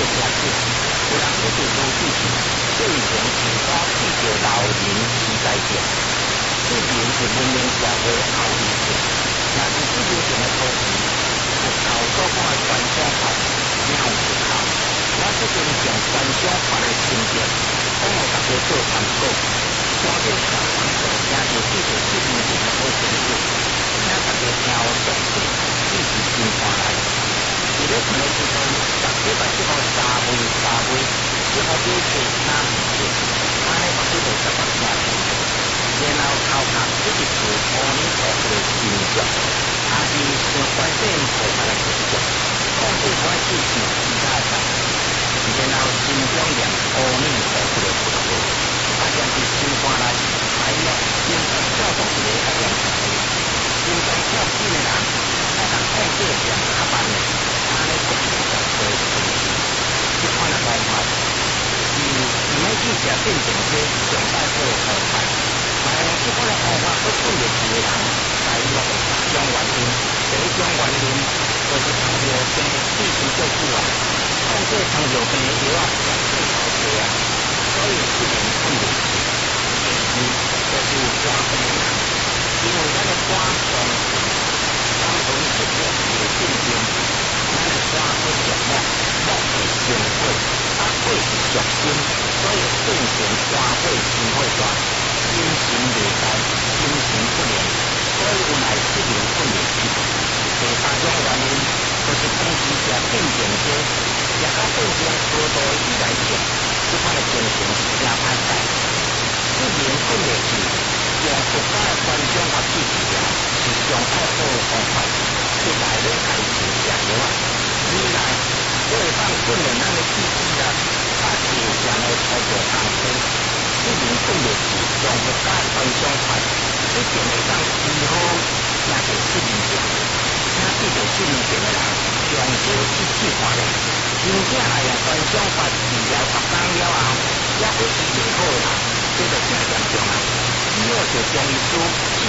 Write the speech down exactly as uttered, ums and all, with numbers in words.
下去，有人一直都支持，最前是说地球老人时代者，最近是文明社会后遗症，也是地球上的科技，学校所讲的传统法，了学校，我最近将传统法的情节，讲互大家做参考，相信台湾所听到地球四年前的好朋友，请大家听详细，支持新看来。伫咧看的时阵，逐礼拜即号三位三位，即号比做三二节，安尼目睭就十八下去。然后头壳一直是乌里乌的形状，也是像关键头发的形状，控制我的气象其他的代志。然后心中念乌里乌的符号，啊，将是心肝内排了心脏跳动一个较严重的，心脏跳紧的人，啊，通控制上较慢的。安尼就比较多的东西，这款的方法是唔免去食变成这上大好的方法。但是这款的方法要困入去的人，大约有三种原因。第一种原因就是糖尿病继续过久啊，控制糖尿病的药啊食过头多啊，所以一年困入去。第二就是肝病人，因为咱的肝脏是肝魂是血的进行。咱的肝会着木，木会生火，啊火是属心，所以变成肝火心火大，心神袂在，心神不宁，所以有来一年困入去。第三种原因就是长期食变形剂，食到变成高度的依赖性，这款的情形是真歹改。一年困入去，用国家的传统法去治疗是上大好的方法。一来咧开始食药啊，二来为了让训练咱的意志力，把地上的操作工作，一年训练是用国家传统法，一定会当治好正着失眠症。请记住失眠症的人，上少去试看咧，真正来用传统法治疗十天了后，也佫医袂好啦，这就真严重啊！只要找中医师，上